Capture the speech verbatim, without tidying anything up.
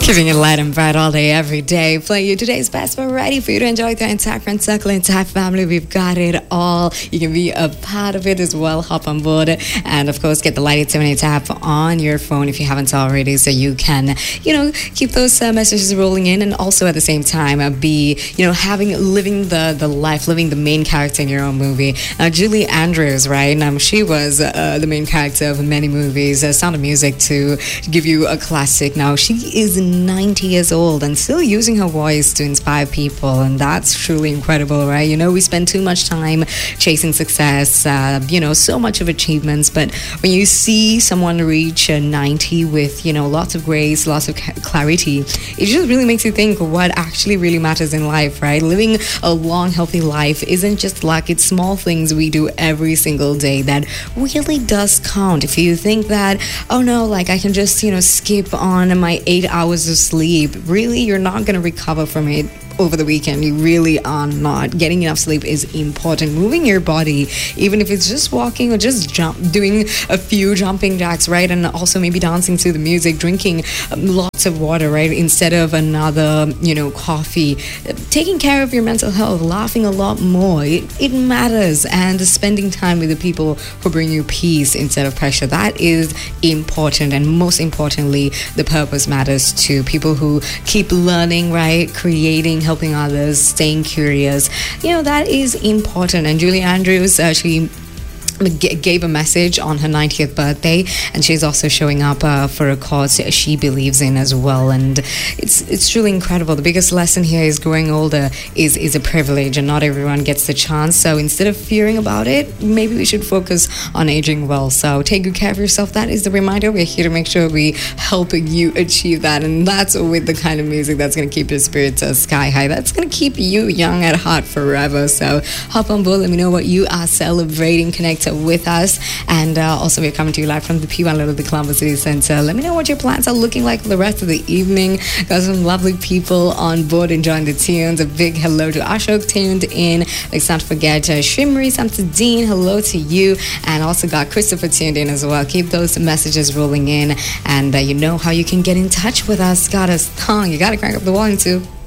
Keeping it light and bright all day, every day. Playing you today's best variety for you to enjoy the entire friend circle, entire family. We've got it all. You can be a part of it as well. Hop on board. And of course, get the Light eight app on your phone if you haven't already, so you can, you know, keep those uh, messages rolling in, and also at the same time uh, be, you know, having, living the, the life, living the main character in your own movie. Now, Julie Andrews, right? Um, she was uh, the main character of many movies. Uh, Sound of Music, to give you a classic. Now, she is ninety years old and still using her voice to inspire people, and that's truly incredible, right? You know, we spend too much time chasing success, uh, you know, so much of achievements, but when you see someone reach uh, ninety with, you know, lots of grace, lots of clarity, it just really makes you think what actually really matters in life, right? Living a long, healthy life isn't just luck. It's small things we do every single day that really does count. If you think that, oh no, like I can just, you know, skip on my eight hours of sleep, really, you're not going to recover from it over the weekend. You really are not. Getting enough sleep is important. Moving your body, even if it's just walking or just jump, doing a few jumping jacks, right? And also maybe dancing to the music, drinking lots of water, right? Instead of another, you know, coffee. Taking care of your mental health, laughing a lot more. It, it matters. And spending time with the people who bring you peace instead of pressure. That is important. And most importantly, the purpose matters too. People who keep learning, right? Creating, helping others, staying curious, you know, that is important. And Julie Andrews, uh, she gave a message on her ninetieth birthday, and she's also showing up uh, for a cause she believes in as well. And it's it's truly incredible. The biggest lesson here is growing older is is a privilege, and not everyone gets the chance. So instead of fearing about it, maybe we should focus on aging well. So take good care of yourself. That is the reminder. We're here to make sure we help you achieve that, and that's with the kind of music that's going to keep your spirits uh, sky high. That's going to keep you young at heart forever. So hop on board. Let me know what you are celebrating. Connect with us, and uh, also we're coming to you live from the P one Little, the Colombo City Center. Let me know what your plans are looking like for the rest of the evening. Got some lovely people on board enjoying the tunes. A big hello to Ashok tuned in. Let's not forget uh, Shimri Samsudeen, hello to you, and also got Christopher tuned in as well. Keep those messages rolling in, and uh, you know how you can get in touch with us. Got us tongue. You gotta crank up the volume too.